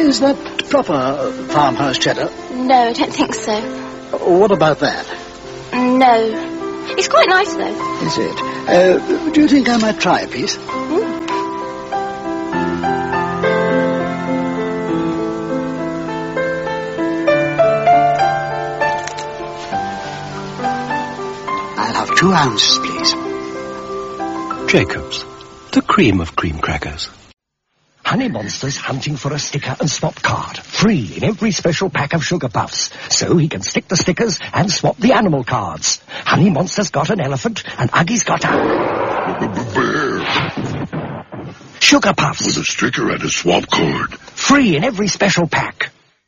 Is that proper farmhouse cheddar? No, I don't think so. What about that? No. It's quite nice, though. Is it? Do you think I might try a piece? I'll have 2 ounces, please. Jacobs, the cream of cream crackers. Honey Monster's hunting for a sticker and swap card, free in every special pack of Sugar Puffs, so he can stick the stickers and swap the animal cards. Honey Monster's got an elephant, and Uggie's got a bear. Sugar Puffs. With a sticker and a swap card. Free in every special pack.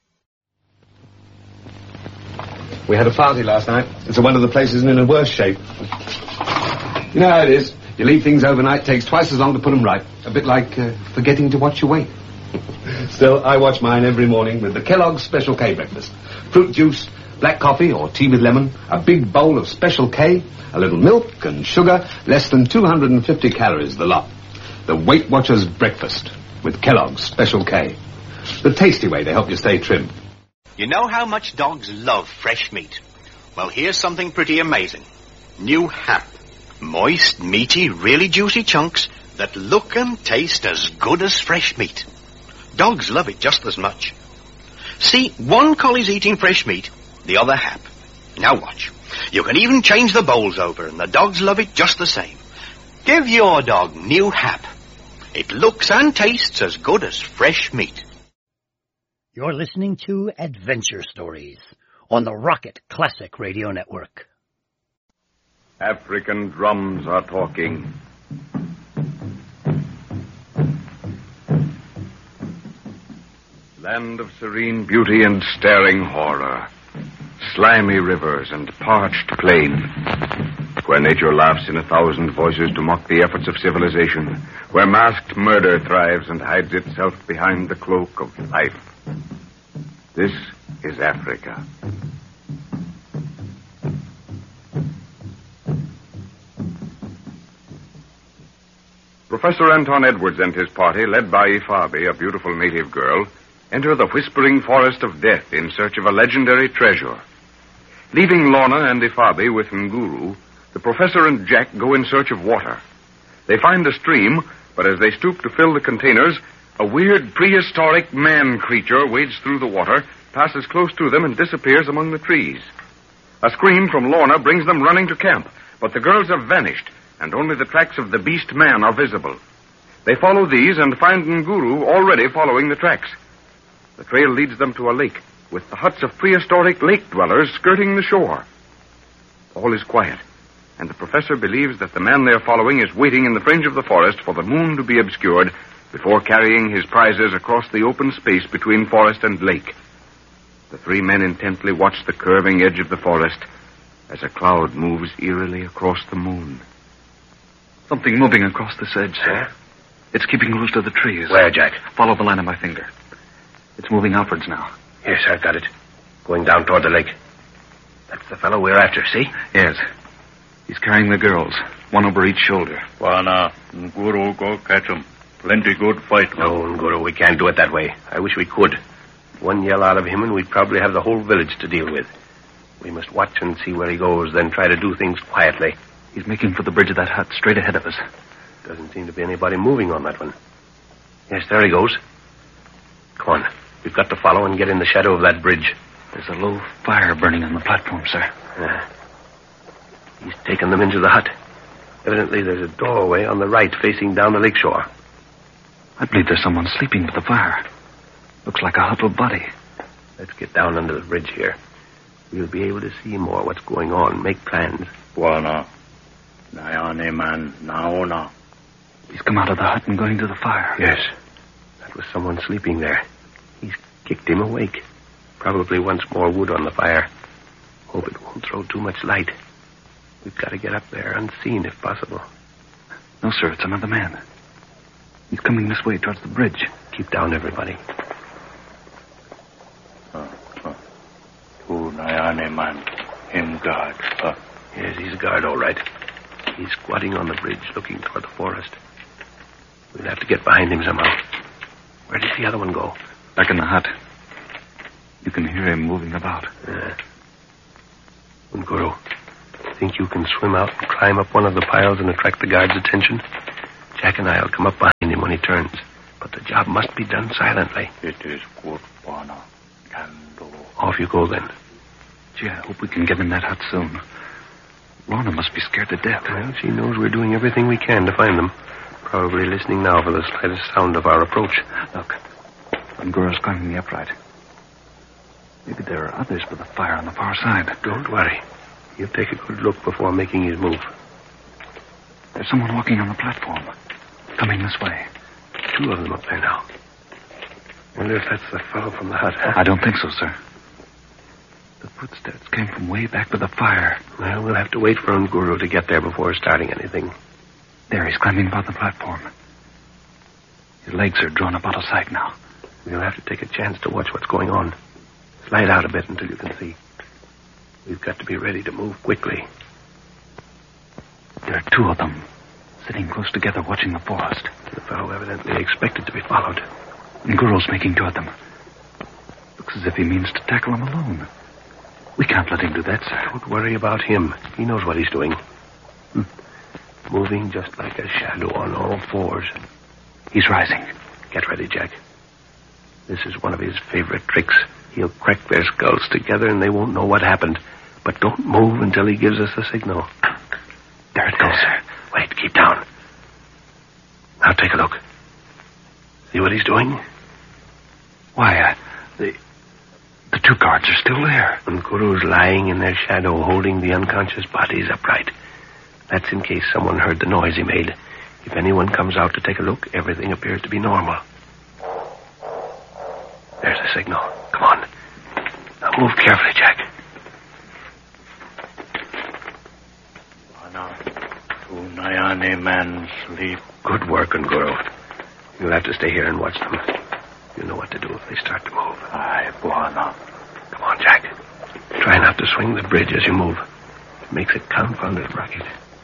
We had a party last night. It's one of the places in a worse shape. You know how it is. You leave things overnight, it takes twice as long to put them right. A bit like forgetting to watch your weight. Still, I watch mine every morning with the Kellogg's Special K breakfast. Fruit juice, black coffee or tea with lemon, a big bowl of Special K, a little milk and sugar, less than 250 calories the lot. The Weight Watchers breakfast with Kellogg's Special K. The tasty way to help you stay trim. You know how much dogs love fresh meat? Well, here's something pretty amazing. New Hap. Moist, meaty, really juicy chunks that look and taste as good as fresh meat. Dogs love it just as much. See, one collie's eating fresh meat, the other Hap. Now watch. You can even change the bowls over, and the dogs love it just the same. Give your dog New Hap. It looks and tastes as good as fresh meat. You're listening to Adventure Stories on the Rocket Classic Radio Network. African drums are talking. Land of serene beauty and staring horror. Slimy rivers and parched plain. Where nature laughs in 1,000 voices to mock the efforts of civilization. Where masked murder thrives and hides itself behind the cloak of life. This is Africa. Professor Anton Edwards and his party, led by Ifabi, a beautiful native girl, enter the whispering forest of death in search of a legendary treasure. Leaving Lorna and Ifabi with Nguru, the professor and Jack go in search of water. They find a stream, but as they stoop to fill the containers, a weird prehistoric man creature wades through the water, passes close to them, and disappears among the trees. A scream from Lorna brings them running to camp, but the girls have vanished, and only the tracks of the beast man are visible. They follow these and find Nguru already following the tracks. The trail leads them to a lake, with the huts of prehistoric lake dwellers skirting the shore. All is quiet, and the professor believes that the man they're following is waiting in the fringe of the forest for the moon to be obscured before carrying his prizes across the open space between forest and lake. The 3 men intently watch the curving edge of the forest as a cloud moves eerily across the moon. Something moving across this edge, sir. It's keeping close to the trees. Where, Jack? Follow the line of my finger. It's moving outwards now. Yes, I've got it. Going down toward the lake. That's the fellow we're after, see? Yes. He's carrying the girls, one over each shoulder. Wana, Nguru, go catch him. Plenty good fight. No, Nguru, we can't do it that way. I wish we could. One yell out of him and we'd probably have the whole village to deal with. We must watch and see where he goes, then try to do things quietly. He's making for the bridge of that hut, straight ahead of us. Doesn't seem to be anybody moving on that one. Yes, there he goes. Come on. We've got to follow and get in the shadow of that bridge. There's a low fire burning on the platform, sir. He's taken them into the hut. Evidently, there's a doorway on the right facing down the lake shore. I believe there's someone sleeping with the fire. Looks like a huddled body. Let's get down under the bridge here. We'll be able to see more what's going on, make plans. Wana, Nayane man, Naona. He's come out of the hut and going to the fire. Yes. That was someone sleeping there. He's kicked him awake. Probably wants more wood on the fire. Hope it won't throw too much light. We've got to get up there unseen if possible. No, sir, it's another man. He's coming this way towards the bridge. Keep down, everybody. Nayane man, him guard. Yes, he's a guard, all right. He's squatting on the bridge, looking toward the forest. We'll have to get behind him somehow. Where did the other one go? Back in the hut. You can hear him moving about. Unguru, think you can swim out and climb up one of the piles and attract the guard's attention? Jack and I'll come up behind him when he turns. But the job must be done silently. It is good, Bwana. Can do. Off you go, then. Gee, I hope we can get in that hut soon. Lorna must be scared to death. Well, she knows we're doing everything we can to find them. Probably listening now for the slightest sound of our approach. Look, Nguro's climbing the upright. Maybe there are others with a fire on the far side. Don't worry. He'll take a good look before making his move. There's someone walking on the platform. Coming this way. 2 of them up there now. Wonder if that's the fellow from the hut, huh? I don't think so, sir. The footsteps came from way back by the fire. Well, we'll have to wait for Unguru to get there before starting anything. There, he's climbing about the platform. His legs are drawn up out of sight now. We'll have to take a chance to watch what's going on. Slide out a bit until you can see. We've got to be ready to move quickly. There are 2 of them, sitting close together watching the forest. The fellow evidently expected to be followed. Nguro's making toward them. Looks as if he means to tackle them alone. We can't let him do that, sir. Don't worry about him. He knows what he's doing. Moving just like a shadow on all 4s. He's rising. Get ready, Jack. This is one of his favorite tricks. He'll crack their skulls together and they won't know what happened. But don't move until he gives us the signal. There it goes, sir. Wait, keep down. Now take a look. See what he's doing? Why, the 2 guards are still there. Nguru's lying in their shadow, holding the unconscious bodies upright. That's in case someone heard the noise he made. If anyone comes out to take a look, everything appears to be normal. There's the signal. Come on. Now move carefully, Jack. Unayane man sleep. Good work, Unguru. You'll have to stay here and watch them. You know what to do if they start to move. Aye, Bwana. Come on, Jack. Try not to swing the bridge as you move. It makes a confounded racket.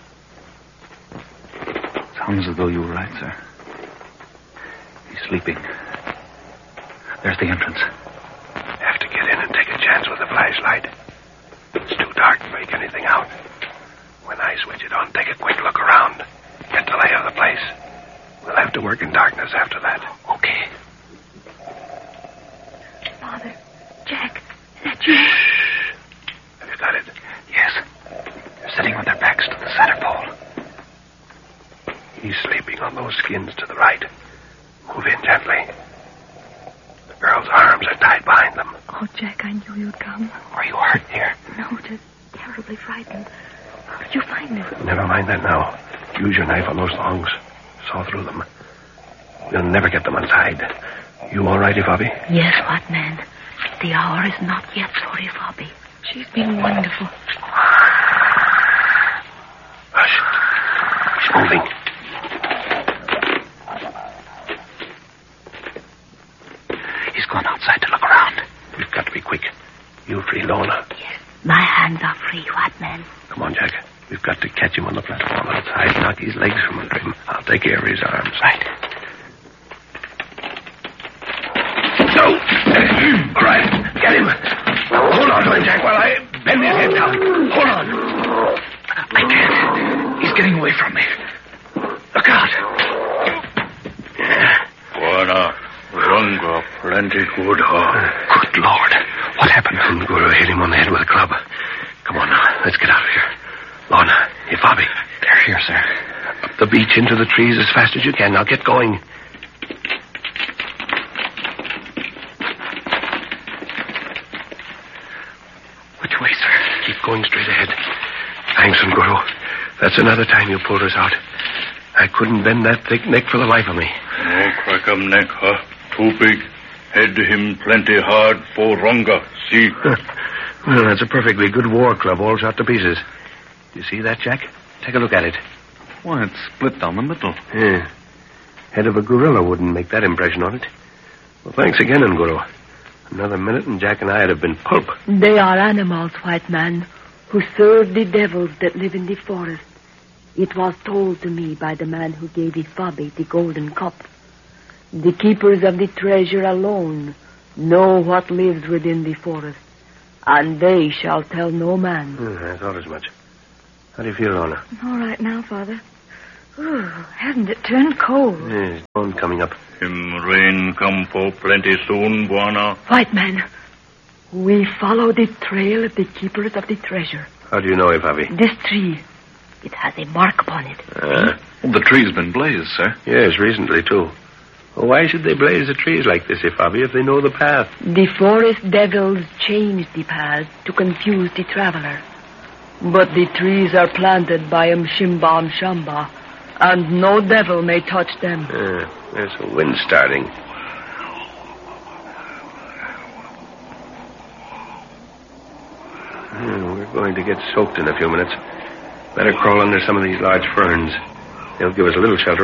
Sounds as though you were right, sir. He's sleeping. There's the entrance. Have to get in and take a chance with the flashlight. It's too dark to make anything out. When I switch it on, take a quick look around. Get the lay of the place. We'll have to work in darkness after that. Okay. Father, Jack, is that you? Shh. Have you got it? Yes. They're sitting with their backs to the center pole. He's sleeping on those skins to the right. Move in gently. The girl's arms are tied behind them. Oh, Jack, I knew you'd come. Are you hurt, dear? No, just terribly frightened. How did you find me? Never mind that now. Use your knife on those thongs. Saw through them. You'll never get them untied. You all right, Ifabi? Yes, what man? The hour is not yet for Ifabi. She's been wonderful. Hush. He's moving. He's gone outside to look around. We've got to be quick. You free Lorna? Yes. My hands are free, what man? Come on, Jack. We've got to catch him on the platform outside, knock his legs from under him. I'll take care of his arms. Right. No! All right, get him. Hold on to him, Jack, while I bend his head down. Hold on. I can't. He's getting away from me. Look out. Bwana, Runga, plenty good. Good Lord. What happened? Unguru hit him on the head with a club. Come on now, let's get out of here. Lorna, Ifabi. They're here, sir. Up the beach into the trees as fast as you can. Now get going. Which way, sir? Keep going straight ahead. Thanks, Unguru. That's another time you pulled us out. I couldn't bend that thick neck for the life of me. No crack 'em neck, huh? Too big. Head him plenty hard for Runga. See? Well, that's a perfectly good war club, all shot to pieces. You see that, Jack? Take a look at it. Why, it's split down the middle. Yeah. Head of a gorilla wouldn't make that impression on it. Well, thanks again, Unguru. Another minute and Jack and I would have been pulp. They are animals, white man, who serve the devils that live in the forest. It was told to me by the man who gave Ifabi the golden cup. The keepers of the treasure alone know what lives within the forest, and they shall tell no man. I thought as much. How do you feel, Lorna? All right now, Father. Ooh, hasn't it turned cold? Yes, dawn coming up. Him rain come for plenty soon, Bwana. White man, we follow the trail of the keepers of the treasure. How do you know, Ifabi? This tree, it has a mark upon it. The tree's been blazed, sir. Yes, recently, too. Well, why should they blaze the trees like this, Ifabi, if they know the path? The forest devils change the path to confuse the traveler. But the trees are planted by Mshimba Mshamba, and no devil may touch them. There's a wind starting. We're going to get soaked in a few minutes. Better crawl under some of these large ferns. They'll give us a little shelter